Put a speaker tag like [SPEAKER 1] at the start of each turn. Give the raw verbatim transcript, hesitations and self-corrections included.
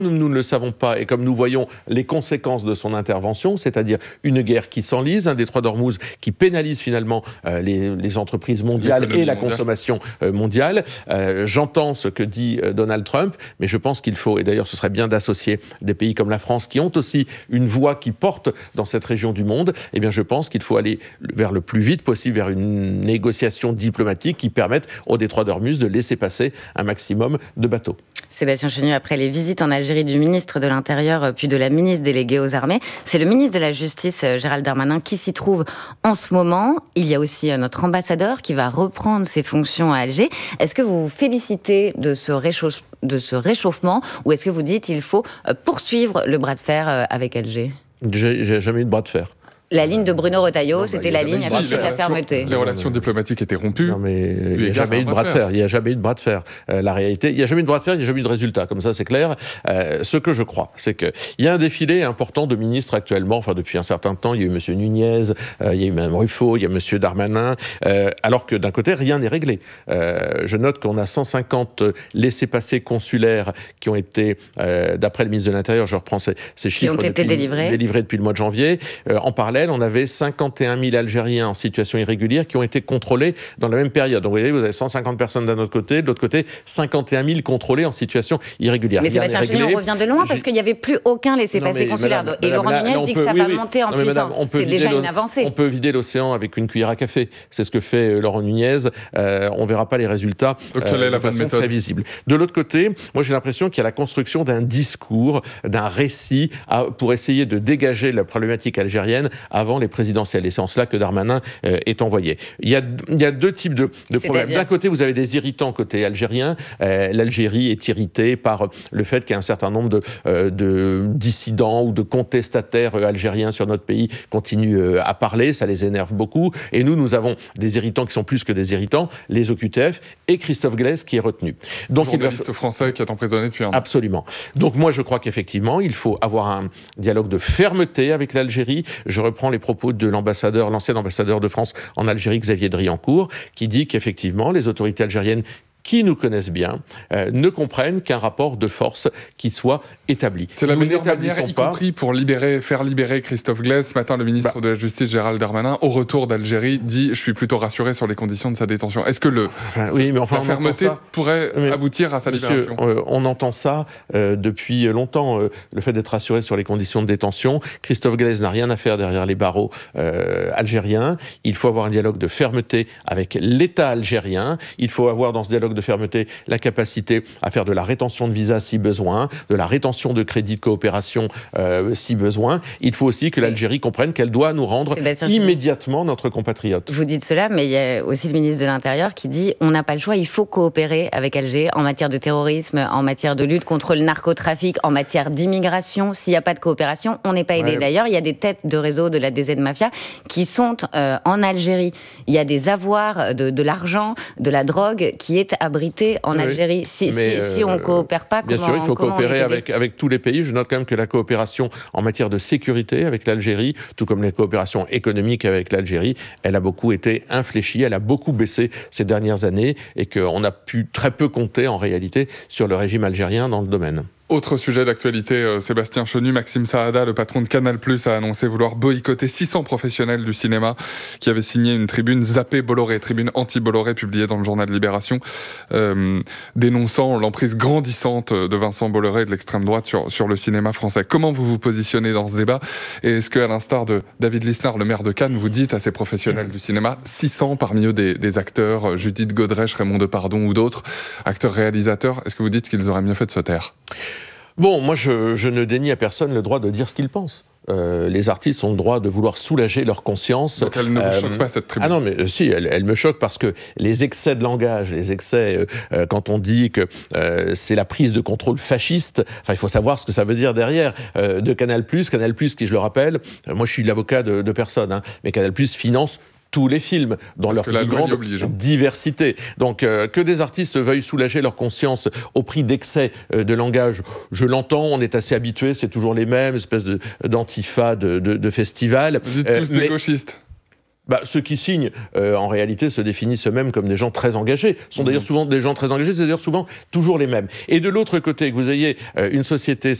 [SPEAKER 1] nous ne le savons pas, et comme nous voyons les conséquences de son intervention, c'est-à-dire une guerre qui s'enlise, un détroit d'Ormuz qui pénalise finalement euh, les, les entreprises mondiales et la mondiale. consommation euh, mondiale. Euh, j'entends ce que dit euh, Donald Trump, mais je pense qu'il faut, et d'ailleurs ce serait bien d'associer des pays comme la France, qui ont aussi une voix qui porte dans cette région du monde, eh bien je pense qu'il faut aller vers le plus vite possible, vers une négociation diplomatique qui permette au détroit d'Ormuz de laisser passer un maximum de bateaux.
[SPEAKER 2] Sébastien Chenu, après les visites en Algérie du ministre de l'Intérieur puis de la ministre déléguée aux armées, c'est le ministre de la Justice, Gérald Darmanin, qui s'y trouve en ce moment. Il y a aussi notre ambassadeur qui va reprendre ses fonctions à Alger. Est-ce que vous vous félicitez de ce, réchauffe, de ce réchauffement ou est-ce que vous dites qu'il faut poursuivre le bras de fer avec Alger ?
[SPEAKER 1] J'ai, j'ai jamais eu de bras de fer.
[SPEAKER 2] La ligne de Bruno Retailleau,
[SPEAKER 1] non, bah,
[SPEAKER 2] c'était la ligne avec de la fermeté.
[SPEAKER 3] Les relations diplomatiques étaient rompues.
[SPEAKER 1] Non, mais il n'y a jamais eu de bras de fer. Il n'y a jamais eu de bras de fer. Euh, la réalité, il n'y a jamais eu de bras de fer, il n'y a jamais eu de résultat. Comme ça, c'est clair. Euh, ce que je crois, c'est qu'il y a un défilé important de ministres actuellement. Enfin, depuis un certain temps, il y a eu M. Nunez, euh, il y a eu Mme Ruffo, il y a M. Darmanin. Euh, alors que d'un côté, rien n'est réglé. Euh, je note qu'on a cent cinquante laissez-passer consulaires qui ont été, euh, d'après le ministre de l'Intérieur, je reprends ces, ces chiffres,
[SPEAKER 2] qui ont été
[SPEAKER 1] depuis,
[SPEAKER 2] délivrés.
[SPEAKER 1] délivrés depuis le mois de janvier. Euh, en parallèle, on avait cinquante et un mille Algériens en situation irrégulière qui ont été contrôlés dans la même période. Donc vous voyez, vous avez cent cinquante personnes d'un autre côté, de l'autre côté, cinquante et un mille contrôlés en situation irrégulière.
[SPEAKER 2] Mais Sébastien Chenu, on revient de loin parce qu'il n'y avait plus aucun laissez-passer consulaire. Madame, et madame, Laurent Nunez dit que ça oui, va oui. monter en non, puissance. Madame, c'est déjà une avancée.
[SPEAKER 1] On peut vider l'océan avec une cuillère à café. C'est ce que fait euh, Laurent Nunez. Euh, on ne verra pas les résultats
[SPEAKER 3] Donc, quelle
[SPEAKER 1] euh,
[SPEAKER 3] est la
[SPEAKER 1] de façon
[SPEAKER 3] méthode
[SPEAKER 1] très visible. De l'autre côté, moi j'ai l'impression qu'il y a la construction d'un discours, d'un récit à, pour essayer de dégager la problématique algérienne avant les présidentielles. Et c'est en cela que Darmanin euh, est envoyé. Il y a, il y a deux types de, de problèmes. D'un côté, vous avez des irritants côté algérien. Euh, L'Algérie est irritée par le fait qu'il y a un certain nombre de, euh, de dissidents ou de contestataires euh, algériens sur notre pays continuent euh, à parler. Ça les énerve beaucoup. Et nous, nous avons des irritants qui sont plus que des irritants, les O Q T F et Christophe Glaise qui est retenu.
[SPEAKER 3] Donc, journaliste il va... français qui est emprisonné depuis un an.
[SPEAKER 1] Absolument. Donc moi, je crois qu'effectivement, il faut avoir un dialogue de fermeté avec l'Algérie. Je reprends les propos de l'ambassadeur, l'ancien ambassadeur de France en Algérie, Xavier Driancourt, qui dit qu'effectivement, les autorités algériennes qui nous connaissent bien, euh, ne comprennent qu'un rapport de force qui soit établi.
[SPEAKER 3] C'est la nous meilleure manière, y pas... compris pour libérer, faire libérer Christophe Glaise. Ce matin, le ministre bah... de la Justice, Gérald Darmanin, au retour d'Algérie, dit « Je suis plutôt rassuré sur les conditions de sa détention ». Est-ce que le, enfin, oui, mais enfin, la fermeté ça... pourrait mais, aboutir à sa monsieur, libération
[SPEAKER 1] euh, On entend ça euh, depuis longtemps, euh, le fait d'être rassuré sur les conditions de détention. Christophe Glaise n'a rien à faire derrière les barreaux euh, algériens. Il faut avoir un dialogue de fermeté avec l'État algérien. Il faut avoir dans ce dialogue de fermeté la capacité à faire de la rétention de visa si besoin, de la rétention de crédits de coopération euh, si besoin. Il faut aussi que l'Algérie comprenne qu'elle doit nous rendre Sébastien immédiatement notre compatriote.
[SPEAKER 2] Vous dites cela, mais il y a aussi le ministre de l'Intérieur qui dit on n'a pas le choix, il faut coopérer avec Alger en matière de terrorisme, en matière de lutte contre le narcotrafic, en matière d'immigration. S'il n'y a pas de coopération, on n'est pas aidé. Ouais. D'ailleurs, il y a des têtes de réseau de la D Z Mafia qui sont euh, en Algérie. Il y a des avoirs, de, de l'argent, de la drogue qui est abrité en oui, Algérie. Si, si, si on ne coopère pas,
[SPEAKER 1] bien
[SPEAKER 2] comment
[SPEAKER 1] sûr, il faut coopérer
[SPEAKER 2] avec,
[SPEAKER 1] avec tous les pays. Je note quand même que la coopération en matière de sécurité avec l'Algérie, tout comme la coopération économique avec l'Algérie, elle a beaucoup été infléchie, elle a beaucoup baissé ces dernières années et qu'on a pu très peu compter en réalité sur le régime algérien dans le domaine.
[SPEAKER 3] Autre sujet d'actualité, euh, Sébastien Chenu, Maxime Saada, le patron de Canal+, a annoncé vouloir boycotter six cents professionnels du cinéma qui avaient signé une tribune zappée Bolloré, tribune anti-Bolloré publiée dans le journal Libération, euh, dénonçant l'emprise grandissante de Vincent Bolloré et de l'extrême droite sur, sur le cinéma français. Comment vous vous positionnez dans ce débat ? Et est-ce qu'à l'instar de David Lisnard, le maire de Cannes, vous dites à ces professionnels du cinéma, six cents parmi eux des, des acteurs, Judith Godrèche, Raymond Depardon ou d'autres, acteurs-réalisateurs, est-ce que vous dites qu'ils auraient mieux fait de se taire ?
[SPEAKER 1] Bon, moi, je, je ne dénie à personne le droit de dire ce qu'il pense. Euh, les artistes ont le droit de vouloir soulager leur conscience.
[SPEAKER 3] Donc elle ne vous euh, choque pas, cette tribune ?
[SPEAKER 1] Ah non, mais euh, si, elle, elle me choque parce que les excès de langage, les excès, euh, euh, quand on dit que euh, c'est la prise de contrôle fasciste, enfin, il faut savoir ce que ça veut dire derrière, euh, de Canal+, Canal+, qui, je le rappelle, euh, moi, je suis l'avocat de, de personne, hein, mais Canal+, finance tous les films, dans Parce leur plus grande oblige, hein. diversité. Donc, euh, que des artistes veuillent soulager leur conscience au prix d'excès euh, de langage, je l'entends, on est assez habitué, c'est toujours les mêmes, espèces de, d'antifa de, de, de festivals.
[SPEAKER 3] Vous dites tous euh, des mais... gauchistes.
[SPEAKER 1] Bah, ceux qui signent, euh, en réalité, se définissent eux-mêmes comme des gens très engagés. Ce sont d'ailleurs souvent des gens très engagés, c'est d'ailleurs souvent toujours les mêmes. Et de l'autre côté, que vous ayez euh, une société